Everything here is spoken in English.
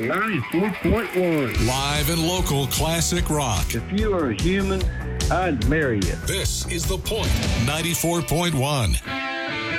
94.1. Live and local classic rock. If you are a human, I'd marry you. This is The Point, 94.1.